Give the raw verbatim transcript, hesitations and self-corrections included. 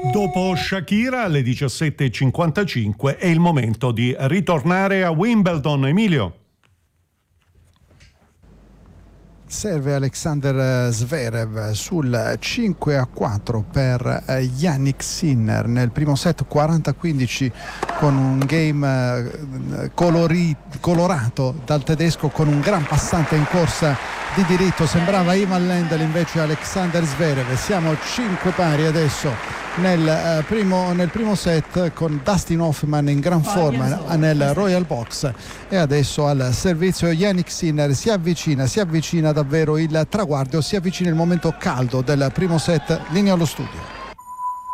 Dopo Shakira alle diciassette e cinquantacinque è il momento di ritornare a Wimbledon. Emilio. Serve Alexander Zverev sul cinque a quattro per Jannik Sinner nel primo set, quaranta a quindici, con un game colori, colorato dal tedesco, con un gran passante in corsa di diritto. Sembrava Ivan Lendl, invece Alexander Zverev. Siamo cinque pari adesso nel primo, nel primo set, con Dustin Hoffman in gran forma nel Royal Box, e adesso al servizio Jannik Sinner. Si avvicina, si avvicina davvero il traguardo, si avvicina il momento caldo del primo set. Linea allo studio.